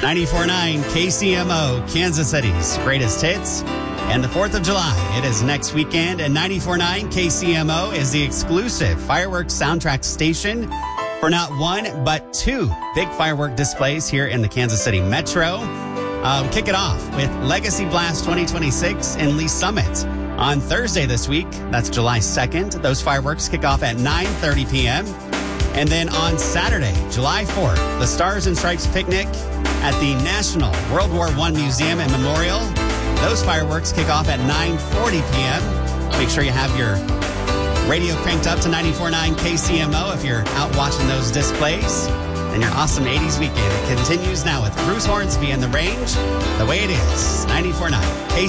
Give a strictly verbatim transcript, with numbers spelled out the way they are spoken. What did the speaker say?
ninety-four point nine K C M O, Kansas City's greatest hits. And the fourth of July, it is next weekend, and ninety-four point nine K C M O is the exclusive fireworks soundtrack station for not one, but two big firework displays here in the Kansas City Metro. Um, kick it off with Legacy Blast twenty twenty-six in Lee Summit on Thursday this week. That's July second. Those fireworks kick off at nine thirty p.m. And then on Saturday, July fourth, the Stars and Stripes Picnic at the National World War One Museum and Memorial. Those fireworks kick off at nine forty p.m. Make sure you have your radio cranked up to ninety-four point nine K C M O if you're out watching those displays. And your awesome eighties weekend, it continues now with Bruce Hornsby and The Range, the way it is, ninety-four point nine K C M O.